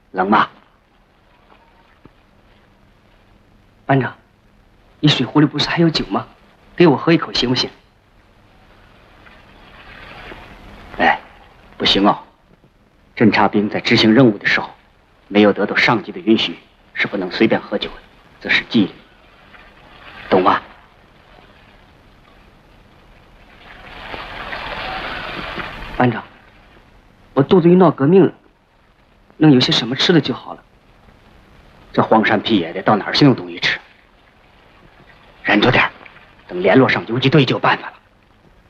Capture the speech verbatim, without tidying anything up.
冷吗？ 班长，你水壶里不是还有酒吗？给我喝一口行不行？ 哎，不行哦。侦察兵在执行任务的时候，没有得到上级的允许，是不能随便喝酒的，这是纪律，懂吗？ 班长，我肚子遇闹革命了，能有些什么吃的就好了。 这荒山僻野的，到哪儿寻有东西吃？忍着点，等联络上游击队就有办法了。